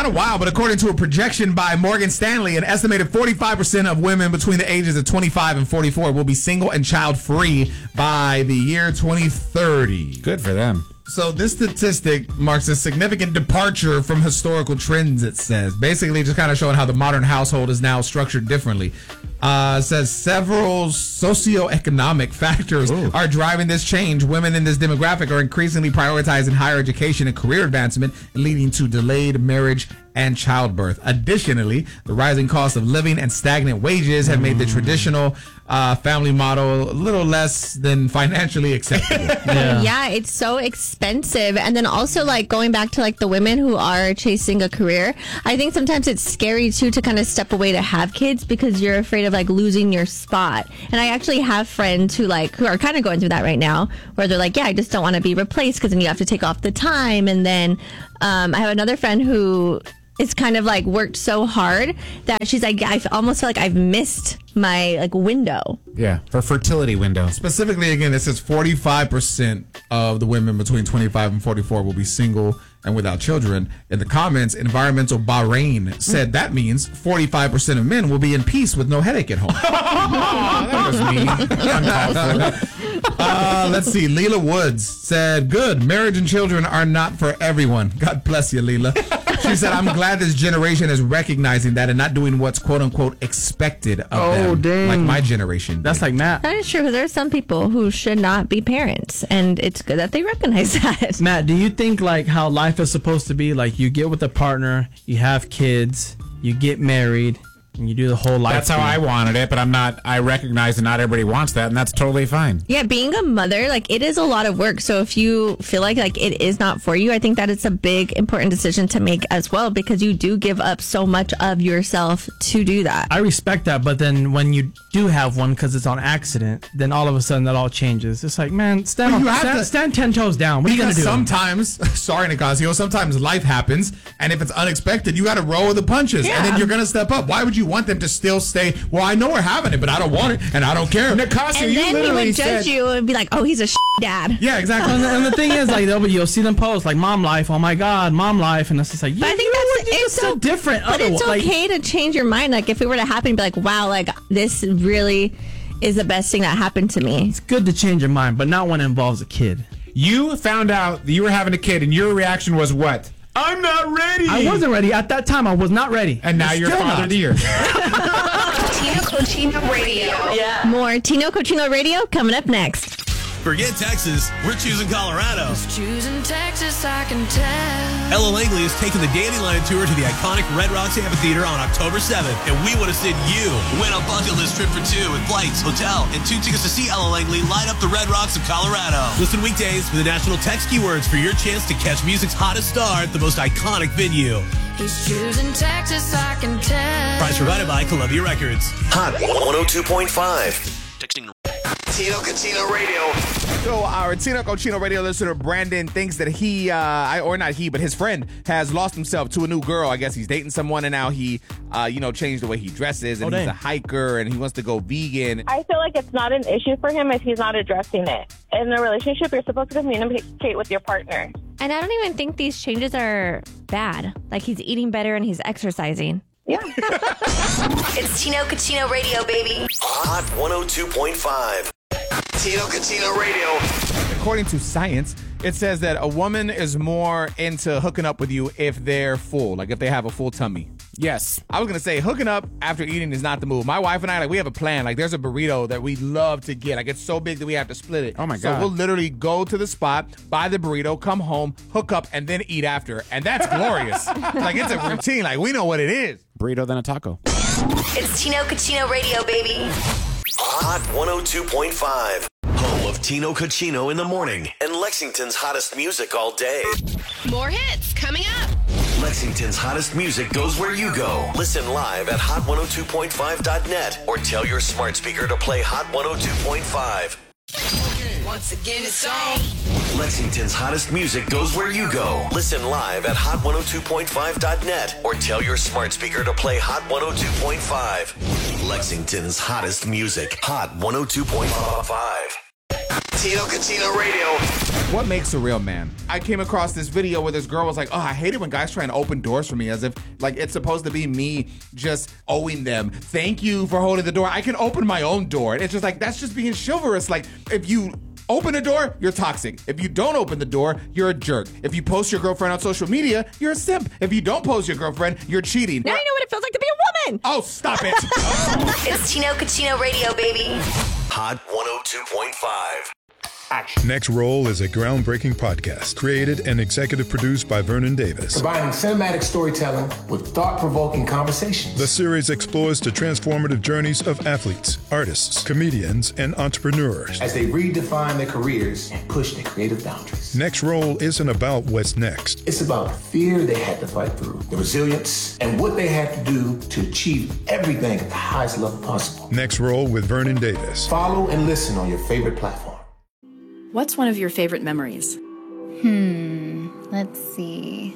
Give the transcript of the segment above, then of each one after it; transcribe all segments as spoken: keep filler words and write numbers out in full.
kind of wild, but according to a projection by Morgan Stanley, an estimated forty-five percent of women between the ages of twenty-five and forty-four will be single and child-free by the year twenty thirty. Good for them. So this statistic marks a significant departure from historical trends, it says. Basically, just kind of showing how the modern household is now structured differently. Uh, it says several socioeconomic factors Ooh. are driving this change. Women in this demographic are increasingly prioritizing higher education and career advancement, leading to delayed marriage and childbirth. Additionally, the rising cost of living and stagnant wages have made the traditional uh, family model a little less than financially acceptable. yeah. yeah, it's so expensive. And then also, like, going back to, like, the women who are chasing a career, I think sometimes it's scary, too, to kind of step away to have kids because you're afraid of, like, losing your spot. And I actually have friends who, like, who are kind of going through that right now, where they're like, yeah, I just don't want to be replaced because then you have to take off the time. And then um, I have another friend who... it's kind of like worked so hard that she's like, I almost feel like I've missed my like window. Yeah, for fertility window. Specifically, again, it says forty-five percent of the women between twenty-five and forty-four will be single and without children. In the comments, Environmental Bahrain said that means forty-five percent of men will be in peace with no headache at home. Oh, that was mean. uh, let's see. Leela Woods said, good, marriage and children are not for everyone. God bless you, Leela. She said, I'm glad this generation is recognizing that and not doing what's quote-unquote expected of oh, them. Dang. Like my generation. That's did. like Matt. That is true, because there are some people who should not be parents, and it's good that they recognize that. Matt, do you think like how life is supposed to be? Like you get with a partner, you have kids, you get married, and you do the whole life. That's how I wanted it, but I'm not. I recognize that not everybody wants that, and that's totally fine. Yeah, being a mother, like it is a lot of work. So if you feel like like it is not for you, I think that it's a big important decision to make as well, because you do give up so much of yourself to do that. I respect that, but then when you do have one because it's on accident, then all of a sudden that all changes. It's like, man, stand Well, on, you have stand, to- stand ten toes down. What are you gonna Because do? sometimes, sorry, Nicasio, sometimes life happens, and if it's unexpected, you got to roll with the punches, Yeah. and then you're going to step up. Why would you want them to still stay, well, I know we're having it, but I don't want it, and I don't care. Nicasio, And you then he literally would judge said, you and be like, oh, he's a dad. Yeah, exactly. and, the, and the thing is, like, they'll be, you'll see them post like "mom life." Oh my God, mom life, and it's just like, yeah, But I think you know that's what? You're it's just so so different. But it's otherwise. Like, okay to change your mind. Like if it were to happen, be like, wow, like this really is the best thing that happened to me. it's good to change your mind, but not when it involves a kid. you found out that you were having a kid, and your reaction was what? I'm not ready. I wasn't ready at that time. I was not ready. And now you're Still father not. of the year. Tino Cochino Radio. Yeah. More Tino Cochino Radio coming up next. Forget Texas, we're choosing Colorado. Choosing Texas, I can tell. Ella Langley is taking the Dandelion Tour to the iconic Red Rocks Amphitheater on October seventh, and we want to send you win a bucket list trip for two with flights, hotel, and two tickets to see Ella Langley light up the Red Rocks of Colorado. Listen weekdays for the national text keywords for your chance to catch music's hottest star at the most iconic venue. He's choosing Texas, I can tell. Prize provided by Columbia Records. Hot one oh two point five. Texting Tino Cochino Radio. So our Tino Cochino Radio listener Brandon thinks that he, uh, I, or not he, but his friend has lost himself to a new girl. I guess he's dating someone, and now he, uh, you know, changed the way he dresses, and Oh, he's dang. a hiker, and he wants to go vegan. I feel like it's not an issue for him if he's not addressing it. In a relationship, you're supposed to communicate with your partner. And I don't even think these changes are bad. Like he's eating better and he's exercising. Yeah. It's Tino Cochino Radio, baby. Hot one oh two point five. Tino Cochino Radio. According to science, it says that a woman is more into hooking up with you if they're full, like if they have a full tummy. Yes. I was going to say hooking up after eating is not the move. My wife and I, like, we have a plan. Like, there's a burrito that we love to get. Like, it's so big that we have to split it. Oh, my So God. we'll literally go to the spot, buy the burrito, come home, hook up, and then eat after. And that's glorious. Like, it's a routine. Like, we know what it is. Burrito, then a taco. It's Tino Cochino Radio, baby. Hot one oh two point five. Home of Tino Cochino in the morning and Lexington's hottest music all day. More hits coming up. Lexington's hottest music goes where you go. Listen live at hot one oh two point five dot net or tell your smart speaker to play Hot one oh two point five. Once again, it's on. Lexington's hottest music goes where you go. Listen live at hot one oh two point five dot net or tell your smart speaker to play Hot one oh two point five. Lexington's hottest music. Hot one oh two point five. Tino Cucino Radio. What makes a real man? I came across this video where this girl was like, oh, I hate it when guys try and open doors for me, as if like it's supposed to be me just owing them. Thank you for holding the door. I can open my own door. And it's just like, that's just being chivalrous. Like, if you open a door, you're toxic. If you don't open the door, you're a jerk. If you post your girlfriend on social media, you're a simp. If you don't post your girlfriend, you're cheating. Now you know what it feels like to be a woman. Oh, stop it. It's Tino Cucino Radio, baby. Hot one oh two point five. Next Roll is a groundbreaking podcast created and executive produced by Vernon Davis. Combining cinematic storytelling with thought-provoking conversations. The series explores the transformative journeys of athletes, artists, comedians, and entrepreneurs as they redefine their careers and push their creative boundaries. Next Roll isn't about what's next. It's about the fear they had to fight through, the resilience, and what they had to do to achieve everything at the highest level possible. Next Roll with Vernon Davis. Follow and listen on your favorite platform. What's one of your favorite memories? Hmm, let's see.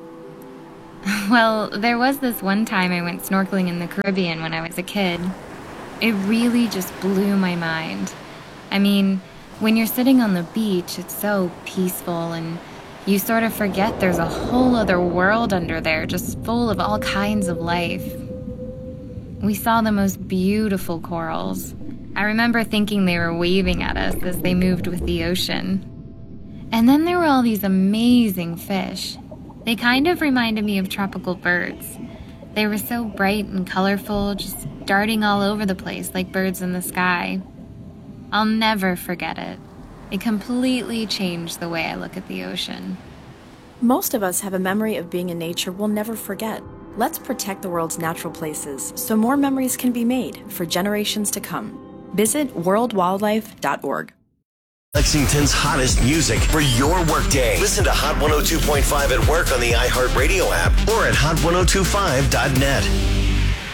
Well, there was this one time I went snorkeling in the Caribbean when I was a kid. It really just blew my mind. I mean, when you're sitting on the beach, it's so peaceful and you sort of forget there's a whole other world under there just full of all kinds of life. We saw the most beautiful corals. I remember thinking they were waving at us as they moved with the ocean. And then there were all these amazing fish. They kind of reminded me of tropical birds. They were so bright and colorful, just darting all over the place like birds in the sky. I'll never forget it. It completely changed the way I look at the ocean. Most of us have a memory of being in nature we'll never forget. Let's protect the world's natural places so more memories can be made for generations to come. Visit world wildlife dot org. Lexington's hottest music for your workday. Listen to Hot one oh two point five at work on the iHeartRadio app or at hot ten twenty-five dot net.